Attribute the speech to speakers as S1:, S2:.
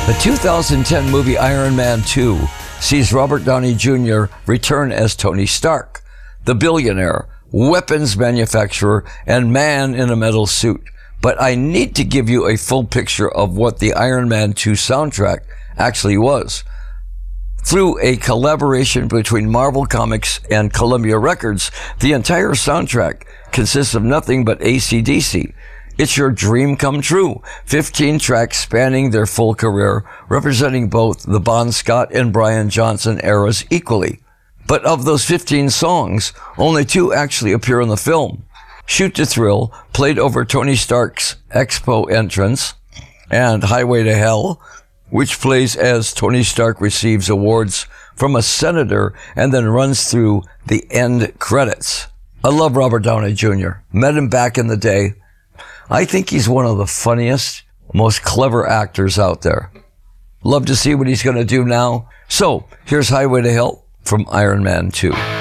S1: The 2010 movie Iron Man 2 sees Robert Downey Jr. return as Tony Stark, the billionaire, weapons manufacturer, and man in a metal suit. But I need to give you a full picture of what the Iron Man 2 soundtrack actually was. Through a collaboration between Marvel Comics and Columbia Records, the entire soundtrack consists of nothing but AC/DC. It's your dream come true. 15 tracks spanning their full career, representing both the Bon Scott and Brian Johnson eras equally. But of those 15 songs, only 2 actually appear in the film. Shoot to Thrill, played over Tony Stark's Expo entrance, and Highway to Hell, which plays as Tony Stark receives awards from a senator and then runs through the end credits. I love Robert Downey Jr. Met him back in the day. I think he's one of the funniest, most clever actors out there. Love to see what he's going to do now. So, here's Highway to Hell from Iron Man 2.